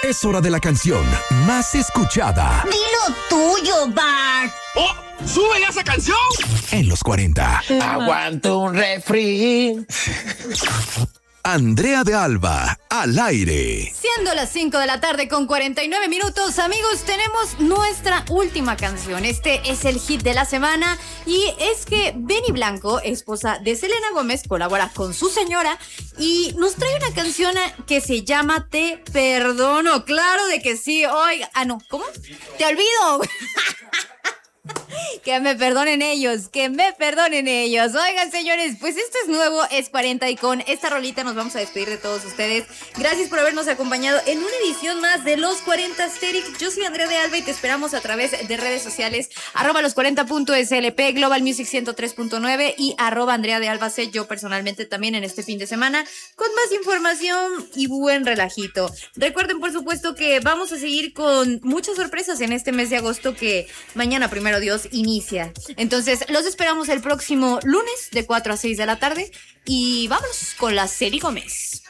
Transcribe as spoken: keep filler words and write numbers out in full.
Es hora de la canción más escuchada. Dilo tuyo, Bart. ¡Oh! ¡Súbele a esa canción! En los cuarenta. Aguanto un refri. Andrea de Alba, al aire. Siendo las cinco de la tarde con cuarenta y nueve minutos, amigos, tenemos nuestra última canción. Este es el hit de la semana y es que Benny Blanco, esposa de Selena Gómez, colabora con su señora y nos trae una canción que se llama Te Perdono. Claro de que sí. Oiga, ah no, ¿cómo? Te olvido. Que me perdonen ellos, que me perdonen ellos. Oigan, señores, pues esto es nuevo, es cuarenta y con esta rolita nos vamos a despedir de todos ustedes. Gracias por habernos acompañado en una edición más de Los cuarenta Asterix. Yo soy Andrea de Alba y te esperamos a través de redes sociales, arroba los cuarenta punto slp, Global Music ciento tres punto nueve y arroba Andrea de Alba C. Yo personalmente también en este fin de semana con más información y buen relajito. Recuerden, por supuesto, que vamos a seguir con muchas sorpresas en este mes de agosto que mañana, primero Dios, inicia. Entonces, los esperamos el próximo lunes de cuatro a seis de la tarde y vamos con la serie Gómez.